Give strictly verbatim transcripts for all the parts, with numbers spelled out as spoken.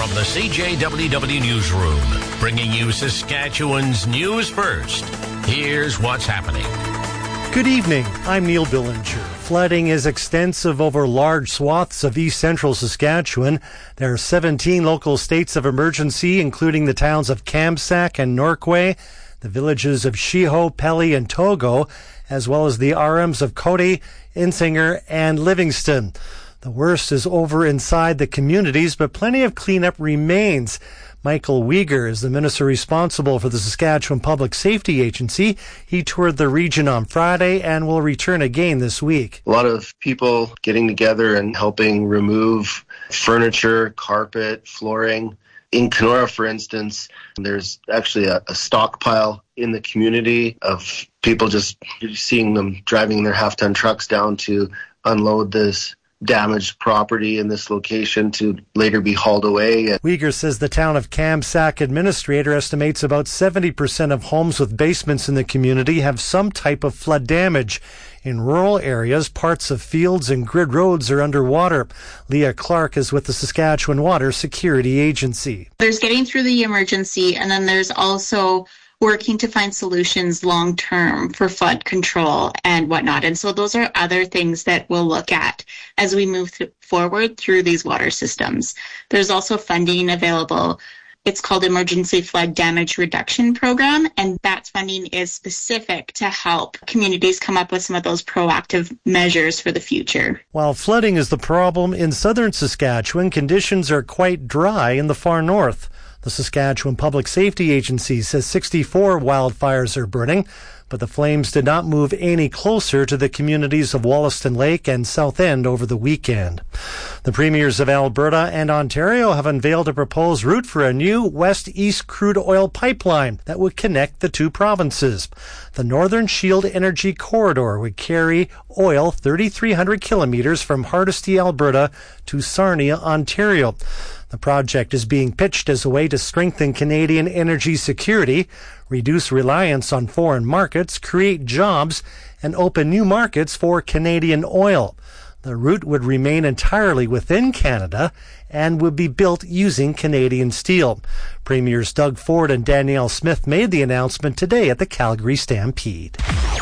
from the C J W W Newsroom, bringing you Saskatchewan's news first. Here's what's happening. Good evening. I'm Neil Billinger. Flooding is extensive over large swaths of east central Saskatchewan. There are seventeen local states of emergency, including the towns of Kamsack and Norquay, the villages of Shiho, Pelly, and Togo, as well as the R Ms of Cody, Insinger, and Livingston. The worst is over inside the communities, but plenty of cleanup remains. Michael Uyghur is the minister responsible for the Saskatchewan Public Safety Agency. He toured the region on Friday and will return again this week. A lot of people getting together and helping remove furniture, carpet, flooring. In Kenora, for instance, there's actually a, a stockpile in the community of people just seeing them driving their half-ton trucks down to unload this damaged property in this location to later be hauled away. Uyghur says the town of Kamsack administrator estimates about seventy percent of homes with basements in the community have some type of flood damage. In rural areas, parts of fields and grid roads are underwater. Leah Clark is with the Saskatchewan Water Security Agency. There's getting through the emergency, and then there's also working to find solutions long-term for flood control and whatnot. And so those are other things that we'll look at as we move th- forward through these water systems. There's also funding available. It's called Emergency Flood Damage Reduction Program, and that funding is specific to help communities come up with some of those proactive measures for the future. While flooding is the problem in southern Saskatchewan, conditions are quite dry in the far north. The Saskatchewan Public Safety Agency says sixty-four wildfires are burning, but the flames did not move any closer to the communities of Wollaston Lake and South End over the weekend. The premiers of Alberta and Ontario have unveiled a proposed route for a new west-east crude oil pipeline that would connect the two provinces. The Northern Shield Energy Corridor would carry oil thirty-three hundred kilometers from Hardisty, Alberta to Sarnia, Ontario. The project is being pitched as a way to strengthen Canadian energy security, reduce reliance on foreign markets, create jobs, and open new markets for Canadian oil. The route would remain entirely within Canada and would be built using Canadian steel. Premiers Doug Ford and Danielle Smith made the announcement today at the Calgary Stampede.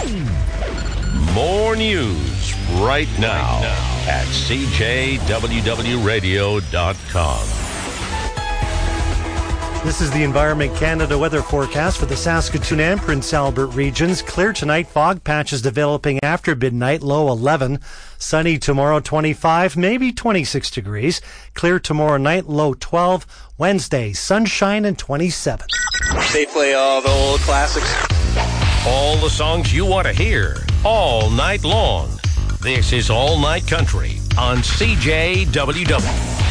More news right now, right now. at C J W W radio dot com. This is the Environment Canada weather forecast for the Saskatoon and Prince Albert regions. Clear tonight, fog patches developing after midnight, low eleven. Sunny tomorrow, twenty-five, maybe twenty-six degrees. Clear tomorrow night, low twelve. Wednesday, sunshine and twenty-seven. They play all the old classics. All the songs you want to hear, all night long. This is All Night Country on C J W W.